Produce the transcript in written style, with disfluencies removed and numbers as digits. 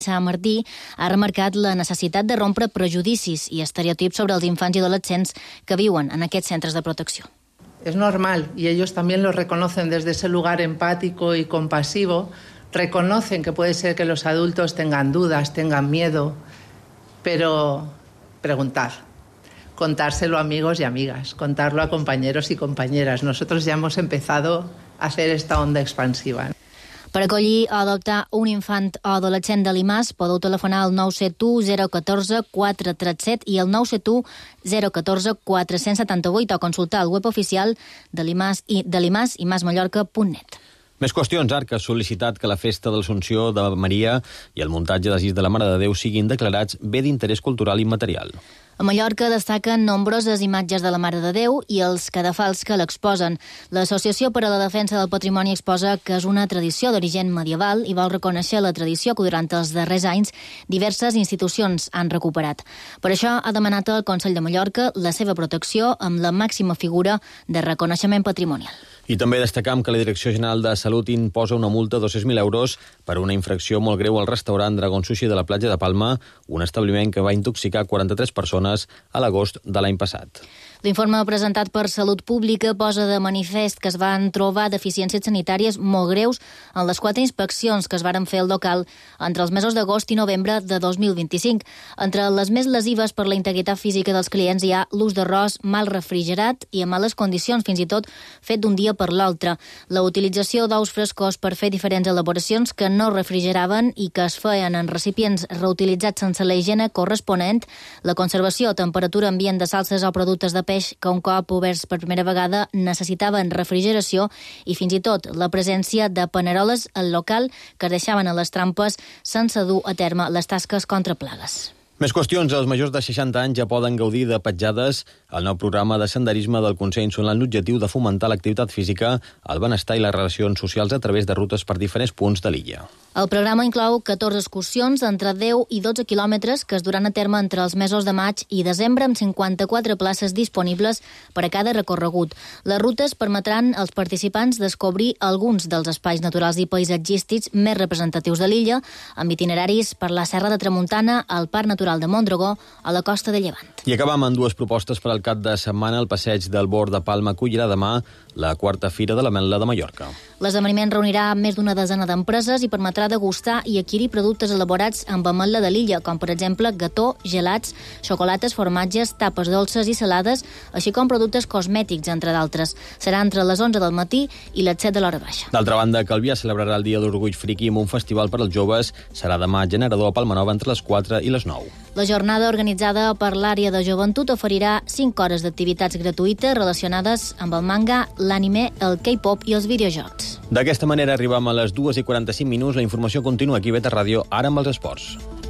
Sant Martí ha remarcat la necessitat de rompre prejudicis i estereotips sobre els infants i adolescents que viuen en aquests centres de protecció. Es normal y ellos también lo reconocen desde ese lugar empático y compasivo. Reconocen que puede ser que los adultos tengan dudas, tengan miedo, pero preguntar, contárselo a amigos y amigas, contarlo a compañeros y compañeras. Nosotros ya hemos empezado a hacer esta onda expansiva. Per acollir o adoptar un infant o adolescent de l'IMAS podeu telefonar al 971 014 437 i al 971 014 478 o consultar el web oficial de l'IMAS imasmallorca.net. Més qüestions. Arc ha sol·licitat que la festa de l'Assumpció de Maria i el muntatge d'Aziz de la Mare de Déu siguin declarats bé d'interès cultural immaterial. A Mallorca destaquen nombroses imatges de la Mare de Déu i els cadafals que l'exposen. L'Associació per a la Defensa del Patrimoni exposa que és una tradició d'origen medieval i vol reconèixer la tradició que durant els darrers anys diverses institucions han recuperat. Per això ha demanat al Consell de Mallorca la seva protecció amb la màxima figura de reconeixement patrimonial. I també destacam que la Direcció General de Salut imposa una multa de 200.000 euros per una infracció molt greu al restaurant Dragon Sushi de la platja de Palma, un establiment que va intoxicar 43 persones a l'agost de l'any passat. L'informe presentat per Salut Pública posa de manifest que es van trobar deficiències sanitàries molt greus en les 4 inspeccions que es varen fer al local entre els mesos d'agost i novembre de 2025. Entre les més lesives per la integritat física dels clients hi ha l'ús d'arròs mal refrigerat i en males condicions, fins i tot fet d'un dia per l'altre. La utilització d'ous frescos per fer diferents elaboracions que no refrigeraven i que es feien en recipients reutilitzats sense la higiene corresponent, la conservació a temperatura ambient de salses o productes de peix que un cop oberts per primera vegada necessitaven refrigeració i fins i tot la presència de paneroles al local que deixaven a les trampes sense dur a terme les tasques contra plagues. Més qüestions. Els majors de 60 anys ja poden gaudir de petjades. El nou programa de senderisme del Consell Insular amb l'objectiu de fomentar l'activitat física, el benestar i les relacions socials a través de rutes per diferents punts de l'illa. El programa inclou 14 excursions d'entre 10 i 12 quilòmetres que es duran a terme entre els mesos de maig i desembre amb 54 places disponibles per a cada recorregut. Les rutes permetran als participants descobrir alguns dels espais naturals i paisatgístics més representatius de l'illa, amb itineraris per la Serra de Tramuntana, al Parc Natural de Mondragó, a la costa de Llevant. I acabam amb 2 propostes per al cap de setmana. El passeig del Bord de Palma acollirà demà la 4ª Fira de l'Ametla de Mallorca. L'esdeveniment reunirà més d'una desena d'empreses i permetrà degustar i adquirir productes elaborats amb ametla de l'illa, com per exemple gató, gelats, xocolates, formatges, tapes dolces i salades, així com productes cosmètics, entre d'altres. Serà entre les 11 del matí i les 7 de l'hora baixa. D'altra banda, Calvià celebrarà el Dia d'Orgull Friqui amb un festival per als joves. Serà demà generador a Palma Nova entre les 4 i les 9. La jornada organitzada per l'àrea de joventut oferirà 5 hores d'activitats gratuïtes relacionades amb el manga, l'anime, el K-pop i els videojocs. D'aquesta manera arribem a les 2:45. La informació continua aquí a Beta Ràdio, ara amb els esports.